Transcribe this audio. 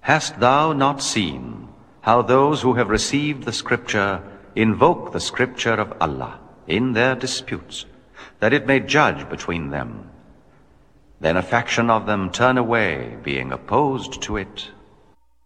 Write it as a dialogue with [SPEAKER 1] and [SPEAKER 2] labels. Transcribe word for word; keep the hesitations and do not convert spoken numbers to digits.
[SPEAKER 1] Hast thou not seen how those who have received the Scripture invoke the Scripture of Allah in their disputes, that it may judge between them? Then a faction of them turn away, being opposed to it,